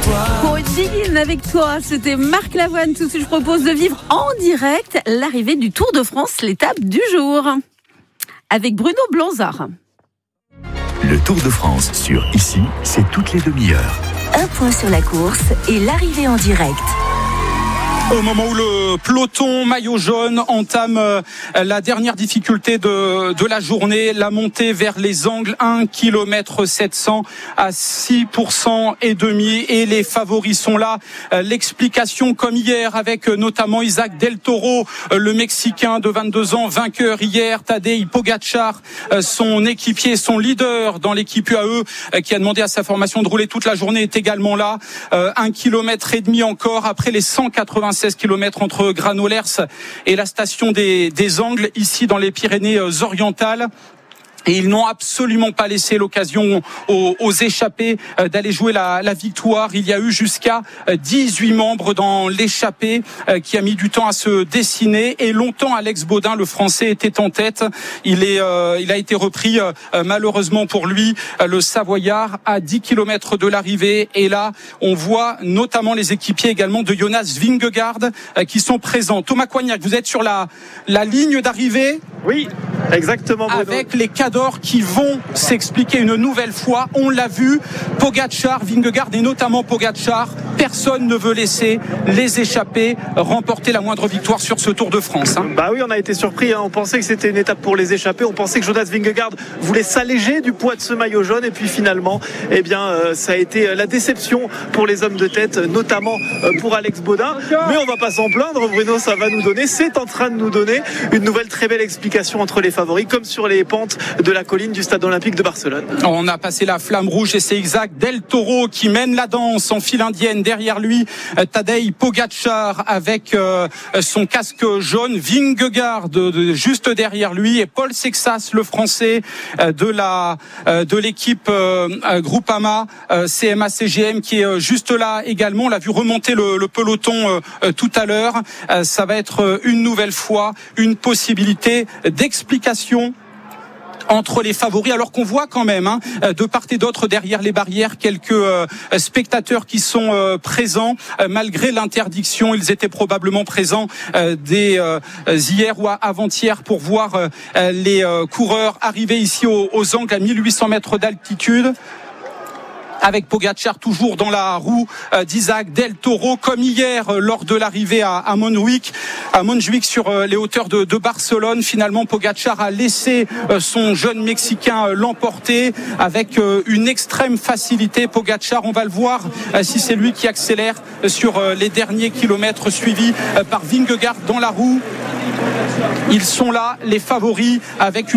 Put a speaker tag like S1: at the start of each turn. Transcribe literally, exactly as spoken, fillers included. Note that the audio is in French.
S1: Corinne avec toi, c'était Marc Lavoine. Tout de suite, je propose de vivre en direct l'arrivée du Tour de France, l'étape du jour, avec Bruno Blanzard.
S2: Le Tour de France sur Ici, c'est toutes les demi-heures.
S3: Un point sur la course et l'arrivée en direct.
S4: Au moment où le peloton maillot jaune entame la dernière difficulté de, de la journée, la montée vers les angles, un kilomètre sept cents à six pour cent et demi, et les favoris sont là. L'explication comme hier avec notamment Isaac Del Toro, le Mexicain de vingt-deux ans, vainqueur hier. Tadej Pogačar, son équipier, son leader dans l'équipe U A E, qui a demandé à sa formation de rouler toute la journée, est également là. Un kilomètre et demi encore après les cent quatre-vingt-seize kilomètres entre Granollers et la station des, des Angles, ici dans les Pyrénées-Orientales. Et ils n'ont absolument pas laissé l'occasion aux, aux échappés d'aller jouer la, la victoire. Il y a eu jusqu'à dix-huit membres dans l'échappée qui a mis du temps à se dessiner. Et longtemps, Alex Baudin, le Français, était en tête. Il, est, euh, il a été repris, euh, malheureusement pour lui, le Savoyard, à dix kilomètres de l'arrivée. Et là, on voit notamment les équipiers également de Jonas Vingegaard euh, qui sont présents. Thomas Coignac, vous êtes sur la, la ligne d'arrivée ?
S5: Oui, exactement. Bruno.
S4: Avec les cadors qui vont s'expliquer une nouvelle fois. On l'a vu, Pogačar, Vingegaard et notamment Pogačar, personne ne veut laisser les échappés remporter la moindre victoire sur ce Tour de France. Hein.
S5: Bah oui, on a été surpris. Hein. On pensait que c'était une étape pour les échappés. On pensait que Jonas Vingegaard voulait s'alléger du poids de ce maillot jaune. Et puis finalement, eh bien, euh, ça a été la déception pour les hommes de tête, notamment euh, pour Alex Baudin. Mais on va pas s'en plaindre, Bruno. Ça va nous donner, c'est en train de nous donner une nouvelle très belle explication entre les favoris, comme sur les pentes de la colline du stade olympique de Barcelone.
S4: On a passé la flamme rouge et c'est Isaac Del Toro qui mène la danse en file indienne. Derrière lui, Tadej Pogačar avec euh, son casque jaune, Vingegaard de, de, juste derrière lui, et Paul Sexas, le Français euh, de la euh, de l'équipe euh, Groupama euh, C M A C G M, qui est euh, juste là également. On l'a vu remonter le, le peloton euh, tout à l'heure. Euh, ça va être une nouvelle fois une possibilité d'explication entre les favoris, alors qu'on voit quand même hein, de part et d'autre derrière les barrières quelques euh, spectateurs qui sont euh, présents euh, malgré l'interdiction. Ils étaient probablement présents euh, dès euh, hier ou avant-hier pour voir euh, les euh, coureurs arriver ici aux, aux Angles à mille huit cents mètres d'altitude, avec Pogačar toujours dans la roue d'Isaac Del Toro, comme hier lors de l'arrivée à, à Montjuïc, à Montjuïc sur les hauteurs de, de Barcelone. Finalement, Pogačar a laissé son jeune Mexicain l'emporter avec une extrême facilité. Pogačar, on va le voir si c'est lui qui accélère sur les derniers kilomètres, suivi par Vingegaard dans la roue. Ils sont là, les favoris, avec une